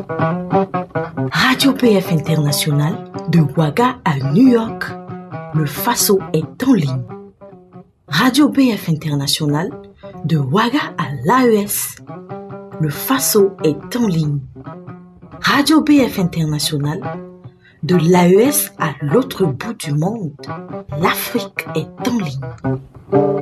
Radio PF International, de Ouaga à New York, le Faso est en ligne. Radio PF International, de Ouaga à l'AES, le Faso est en ligne. Radio PF International, de l'AES à l'autre bout du monde, l'Afrique est en ligne.